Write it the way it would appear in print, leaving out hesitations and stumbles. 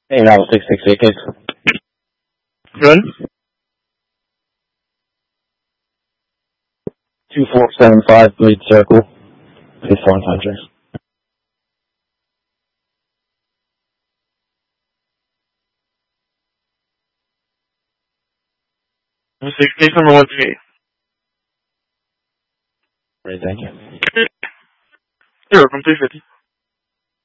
Hey, now 668 case. Good. 2475 Bleed Circle. Please phone contracts. 6 number 138. Great, thank you. You're welcome. 350.